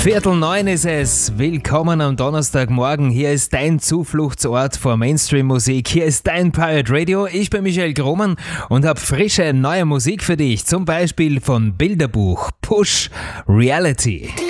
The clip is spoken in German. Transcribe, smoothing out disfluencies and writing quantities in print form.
8:45 ist es. Willkommen am Donnerstagmorgen. Hier ist dein Zufluchtsort vor Mainstream-Musik. Hier ist dein Pirate Radio. Ich bin Michael Grohmann und habe frische neue Musik für dich. Zum Beispiel von Bilderbuch Push Reality.